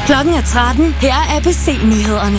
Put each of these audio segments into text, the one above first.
Klokken er 13. Her er ABC-nyhederne.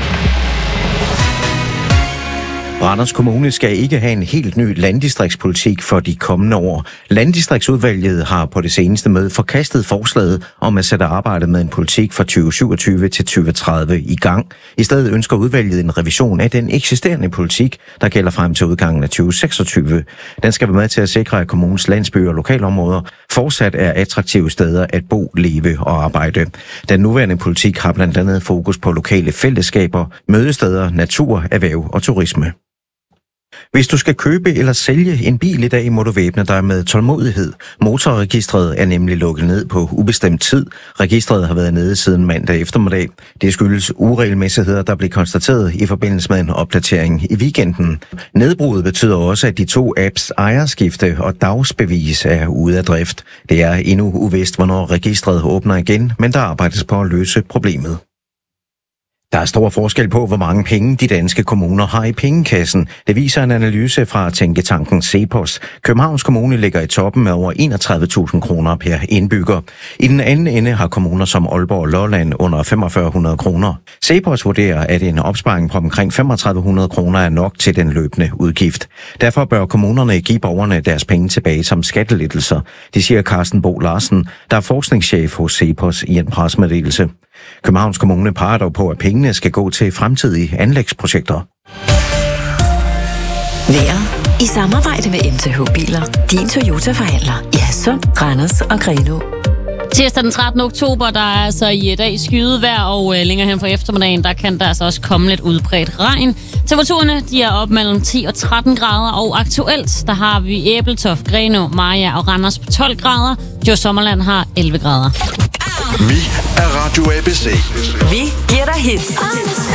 Randers Kommune skal ikke have en helt ny landdistriktspolitik for de kommende år. Landdistriktsudvalget har på det seneste møde forkastet forslaget om at sætte arbejdet med en politik fra 2027 til 2030 i gang. I stedet ønsker udvalget en revision af den eksisterende politik, der gælder frem til udgangen af 2026. Den skal være med til at sikre, at kommunens landsbyer og lokalområder fortsat er attraktive steder at bo, leve og arbejde. Den nuværende politik har blandt andet fokus på lokale fællesskaber, mødesteder, natur, erhverv og turisme. Hvis du skal købe eller sælge en bil i dag, må du væbne dig med tålmodighed. Motorregistret er nemlig lukket ned på ubestemt tid. Registret har været nede siden mandag eftermiddag. Det skyldes uregelmæssigheder, der blev konstateret i forbindelse med en opdatering i weekenden. Nedbruddet betyder også, at de to apps ejerskifte og dagsbevis er ude af drift. Det er endnu uvist, hvornår registret åbner igen, men der arbejdes på at løse problemet. Der er stor forskel på, hvor mange penge de danske kommuner har i pengekassen. Det viser en analyse fra tænketanken CEPOS. Københavns Kommune ligger i toppen med over 31.000 kroner per indbygger. I den anden ende har kommuner som Aalborg og Lolland under 4.500 kroner. CEPOS vurderer, at en opsparing på omkring 3.500 kroner er nok til den løbende udgift. Derfor bør kommunerne give borgerne deres penge tilbage som skattelettelser. Det siger Carsten Bo Larsen, der er forskningschef hos CEPOS i en pressemeddelelse. Københavns Kommune peger dog på, at pengene skal gå til fremtidige anlægsprojekter. Vejret i samarbejde med MTH Biler. Din Toyota-forhandler i Hadsund, Randers og Grenaa. Tirsdag den 13. oktober, der er altså i dag skydevejr, og længere hen på eftermiddagen, der kan der altså også komme lidt udbredt regn. Temperaturerne, de er op mellem 10 og 13 grader, og aktuelt, der har vi Æbeltoft, Grenaa, Mariager og Randers på 12 grader. Djurs Sommerland har 11 grader. Vi er Radio ABC. Vi giver dig hits.